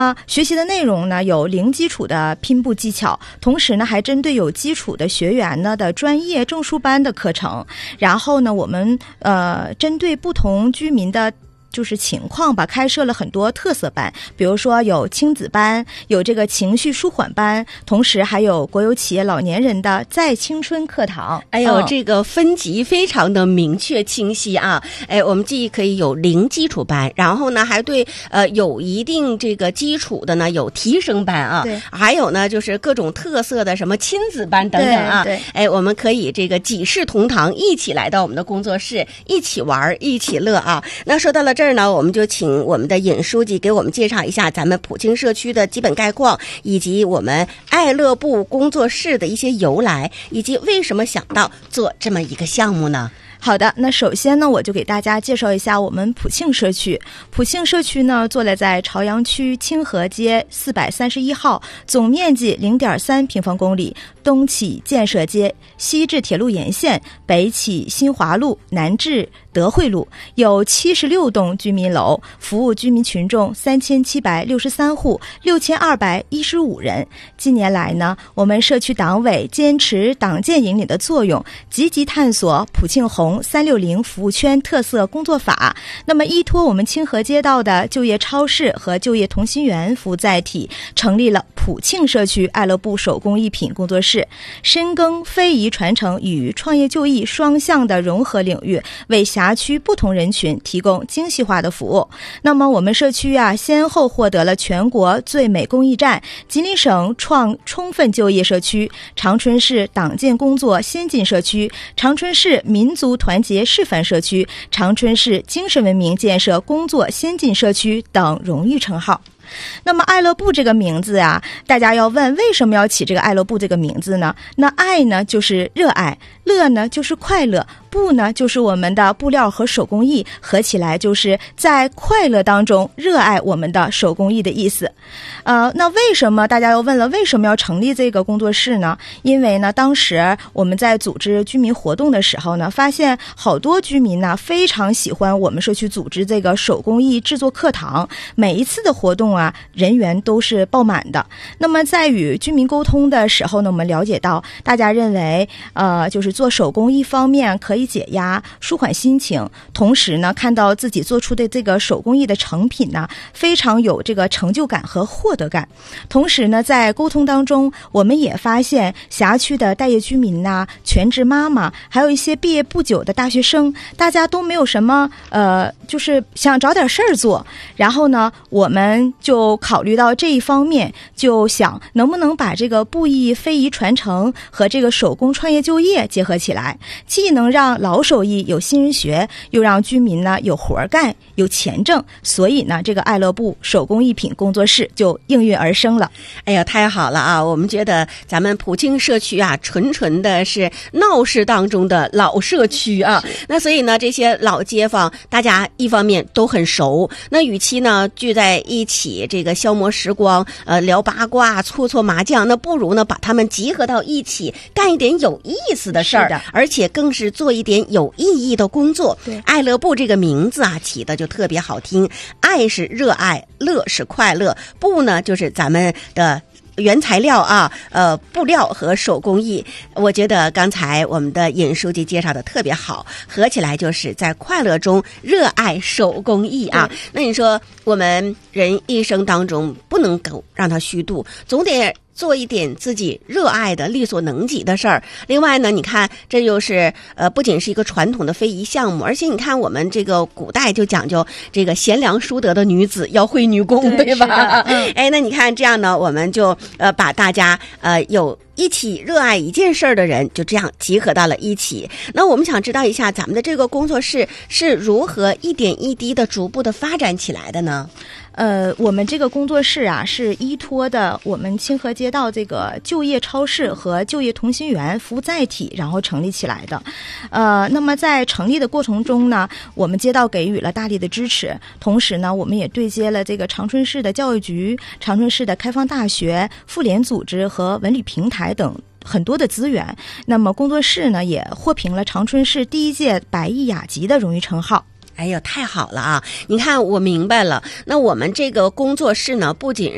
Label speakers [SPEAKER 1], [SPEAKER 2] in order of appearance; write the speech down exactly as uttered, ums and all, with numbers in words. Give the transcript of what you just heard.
[SPEAKER 1] 啊，学习的内容呢有零基础的拼布技巧，同时呢还针对有基础的学员呢的专业证书班的课程。然后呢，我们呃针对不同居民的就是情况吧，开设了很多特色班，比如说有亲子班，有这个情绪舒缓班，同时还有国有企业老年人的在青春课堂。
[SPEAKER 2] 哎呦、
[SPEAKER 1] 嗯、
[SPEAKER 2] 这个分级非常的明确清晰啊。哎，我们既可以有零基础班，然后呢还对呃有一定这个基础的呢有提升班啊，
[SPEAKER 1] 对，
[SPEAKER 2] 还有呢就是各种特色的什么亲子班等等啊。
[SPEAKER 1] 对对，
[SPEAKER 2] 哎，我们可以这个几世同堂，一起来到我们的工作室，一起玩一起乐啊。那说到了这儿呢，我们就请我们的尹书记给我们介绍一下咱们普庆社区的基本概况，以及我们爱乐部工作室的一些由来，以及为什么想到做这么一个项目呢？
[SPEAKER 1] 好的，那首先呢，我就给大家介绍一下我们普庆社区。普庆社区呢，坐落在朝阳区清河街四百三十一号，总面积零点三平方公里，东起建设街，西至铁路沿线，北起新华路，南至德惠路，有七十六栋居民楼，服务居民群众三千七百六十三户，六千二百一十五人。近年来呢，我们社区党委坚持党建引领的作用，积极探索普庆红三六零服务圈特色工作法。那么依托我们清河街道的就业超市和就业同心圆服务载体，成立了普庆社区爱乐部手工艺品工作室，深耕非遗传承与创业就业双向的融合领域，为辖区不同人群提供精细化的服务。那么我们社区啊，先后获得了全国最美公益站、吉林省创充分就业社区、长春市党建工作先进社区、长春市民族团结示范社区、长春市精神文明建设工作先进社区等荣誉称号。那么爱乐部这个名字啊，大家要问为什么要起这个爱乐部这个名字呢？那爱呢就是热爱，乐呢就是快乐，布呢就是我们的布料和手工艺，合起来就是在快乐当中热爱我们的手工艺的意思。呃，那为什么大家又问了为什么要成立这个工作室呢？因为呢，当时我们在组织居民活动的时候呢，发现好多居民呢非常喜欢我们社区组织这个手工艺制作课堂，每一次的活动啊，人员都是爆满的。那么在与居民沟通的时候呢，我们了解到大家认为呃，就是做手工一方面可以解压舒缓心情，同时呢看到自己做出的这个手工艺的成品呢，非常有这个成就感和获得感。同时呢在沟通当中，我们也发现辖区的待业居民呐、全职妈妈，还有一些毕业不久的大学生，大家都没有什么呃，就是想找点事儿做。然后呢我们就考虑到这一方面，就想能不能把这个布艺非遗传承和这个手工创业就业结合起来，既能让老手艺有新人学，又让居民呢有活干有钱挣。所以呢这个爱乐部手工艺品工作室就应运而生了。
[SPEAKER 2] 哎呀，太好了啊！我们觉得咱们普庆社区啊，纯纯的是闹市当中的老社区啊。那所以呢，这些老街坊大家一方面都很熟，那与其呢聚在一起这个消磨时光，呃聊八卦搓搓麻将，那不如呢把他们集合到一起，干一点有意思的事儿，而且更是做一点有意义的工作。
[SPEAKER 1] 对，
[SPEAKER 2] 爱乐部这个名字啊起的就特别好听，爱是热爱，乐是快乐，布呢就是咱们的原材料啊，呃，布料和手工艺。我觉得刚才我们的尹书记介绍的特别好，合起来就是在快乐中热爱手工艺啊。那你说我们人一生当中不能够让它虚度，总得做一点自己热爱的力所能及的事儿。另外呢，你看这就是呃，不仅是一个传统的非遗项目，而且你看我们这个古代就讲究这个贤良淑德的女子要会女工， 对, 对吧？嗯、哎，那你看这样呢，我们就呃把大家呃有一起热爱一件事儿的人就这样集合到了一起。那我们想知道一下咱们的这个工作室是如何一点一滴的逐步的发展起来的呢？
[SPEAKER 1] 呃，我们这个工作室啊，是依托的我们清河街道这个就业超市和就业同心圆服务载体，然后成立起来的。呃，那么在成立的过程中呢，我们街道给予了大力的支持，同时呢，我们也对接了这个长春市的教育局、长春市的开放大学、妇联组织和文旅平台等很多的资源。那么工作室呢，也获评了长春市第一届百亿雅集的荣誉称号。
[SPEAKER 2] 哎呦，太好了啊！你看，我明白了。那我们这个工作室呢，不仅